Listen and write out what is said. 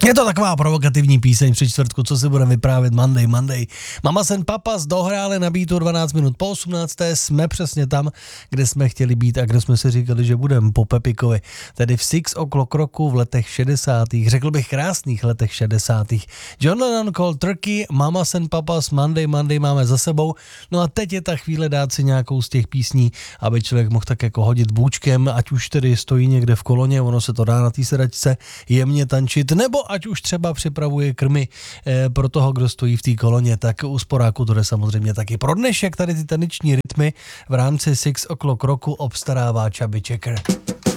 Je to taková provokativní píseň při čtvrtku, co si budeme vyprávět Monday. Mamas and Papas dohráli na beatu 12 minut po 18. Jsme přesně tam, kde jsme chtěli být a kde jsme si říkali, že budeme po Pepikovi. Tedy v 6 o'clock roku v letech 60. Řekl bych krásných letech 60. John Lennon Cold Turkey, Mamas and Papas, Monday máme za sebou. No a teď je ta chvíle dát si nějakou z těch písní, aby člověk mohl tak jako hodit bůčkem, ať už tedy stojí někde v koloně, ono se to dá na té sedačce jemně tančit, nebo ať už třeba připravuje krmy pro toho, kdo stojí v té koloně, tak u sporáku to jde samozřejmě taky. Pro dnešek tady ty taneční rytmy v rámci 6 o'clock roku obstarává Chubby Checker.